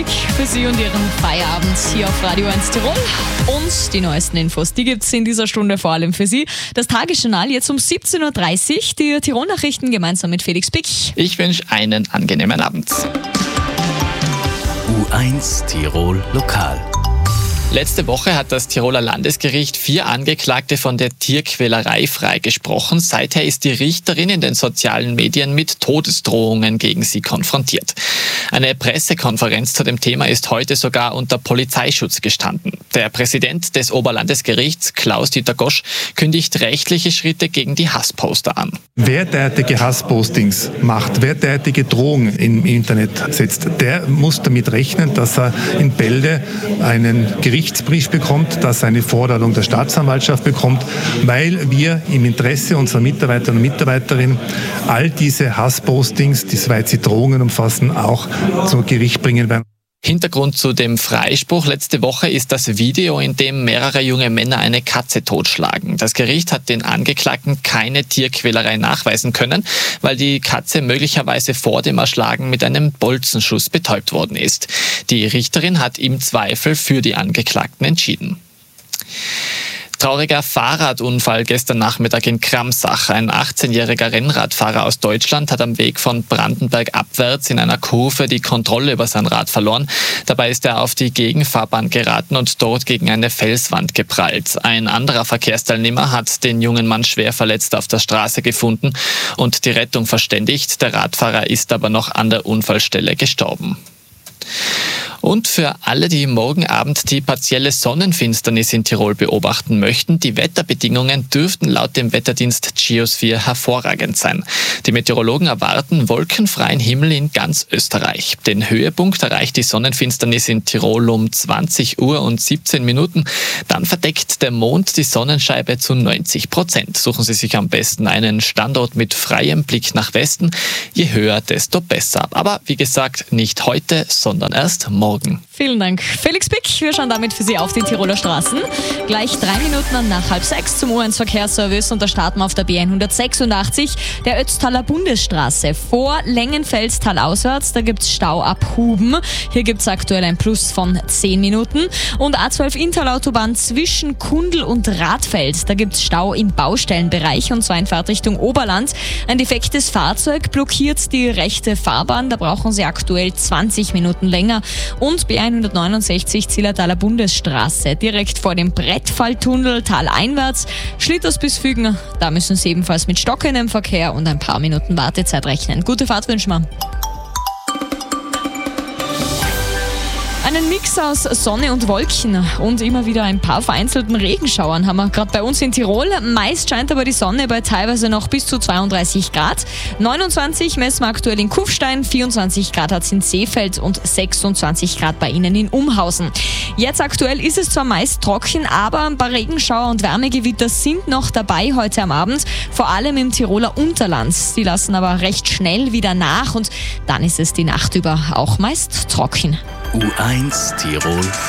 Für Sie und Ihren Feierabend hier auf Radio 1 Tirol. Und die neuesten Infos, die gibt es in dieser Stunde vor allem für Sie. Das Tagesjournal jetzt um 17.30 Uhr, die Tirol-Nachrichten gemeinsam mit Felix Pick. Ich wünsche einen angenehmen Abend. U1 Tirol Lokal. Letzte Woche hat das Tiroler Landesgericht 4 Angeklagte von der Tierquälerei freigesprochen. Seither ist die Richterin in den sozialen Medien mit Todesdrohungen gegen sie konfrontiert. Eine Pressekonferenz zu dem Thema ist heute sogar unter Polizeischutz gestanden. Der Präsident des Oberlandesgerichts, Klaus-Dieter Gosch, kündigt rechtliche Schritte gegen die Hassposter an. Wer derartige Hasspostings macht, wer derartige Drohungen im Internet setzt, der muss damit rechnen, dass er in Bälde einen Gerichtsbrief bekommt, dass er eine Forderung der Staatsanwaltschaft bekommt, weil wir im Interesse unserer Mitarbeiter und Mitarbeiterinnen all diese Hasspostings, die soweit sie Drohungen umfassen, auch zum Gericht bringen werden. Hintergrund zu dem Freispruch letzte Woche ist das Video, in dem mehrere junge Männer eine Katze totschlagen. Das Gericht hat den Angeklagten keine Tierquälerei nachweisen können, weil die Katze möglicherweise vor dem Erschlagen mit einem Bolzenschuss betäubt worden ist. Die Richterin hat im Zweifel für die Angeklagten entschieden. Trauriger Fahrradunfall gestern Nachmittag in Kramsach. Ein 18-jähriger Rennradfahrer aus Deutschland hat am Weg von Brandenburg abwärts in einer Kurve die Kontrolle über sein Rad verloren. Dabei ist er auf die Gegenfahrbahn geraten und dort gegen eine Felswand geprallt. Ein anderer Verkehrsteilnehmer hat den jungen Mann schwer verletzt auf der Straße gefunden und die Rettung verständigt. Der Radfahrer ist aber noch an der Unfallstelle gestorben. Und für alle, die morgen Abend die partielle Sonnenfinsternis in Tirol beobachten möchten, die Wetterbedingungen dürften laut dem Wetterdienst Geosphere hervorragend sein. Die Meteorologen erwarten wolkenfreien Himmel in ganz Österreich. Den Höhepunkt erreicht die Sonnenfinsternis in Tirol um 20 Uhr und 17 Minuten. Dann verdeckt der Mond die Sonnenscheibe zu 90%. Suchen Sie sich am besten einen Standort mit freiem Blick nach Westen. Je höher, desto besser. Aber wie gesagt, nicht heute, sondern erst morgen. Vielen Dank, Felix Pick. Wir schauen damit für Sie auf die Tiroler Straßen. Gleich 3 Minuten nach 5:30 zum U1-Verkehrsservice und da starten wir auf der B186, der Ötztaler Bundesstraße. Vor Lengenfelstal auswärts, da gibt es Stau ab Huben. Hier gibt es aktuell ein Plus von 10 Minuten. Und A12 Inntal-Autobahn zwischen Kundl und Radfeld, da gibt es Stau im Baustellenbereich und zwar in Fahrtrichtung Oberland. Ein defektes Fahrzeug blockiert die rechte Fahrbahn, da brauchen Sie aktuell 20 Minuten länger. Und B169 Zillertaler Bundesstraße, direkt vor dem Brettfalltunnel taleinwärts. Schlitters bis Fügen, da müssen Sie ebenfalls mit stockendem Verkehr und ein paar Minuten Wartezeit rechnen. Gute Fahrt wünschen wir. Einen Mix aus Sonne und Wolken und immer wieder ein paar vereinzelten Regenschauern haben wir gerade bei uns in Tirol. Meist scheint aber die Sonne bei teilweise noch bis zu 32 Grad. 29 messen wir aktuell in Kufstein, 24 Grad hat es in Seefeld und 26 Grad bei Ihnen in Umhausen. Jetzt aktuell ist es zwar meist trocken, aber ein paar Regenschauer und Wärmegewitter sind noch dabei heute am Abend, vor allem im Tiroler Unterland. Die lassen aber recht schnell wieder nach und dann ist es die Nacht über auch meist trocken. U1 Tirol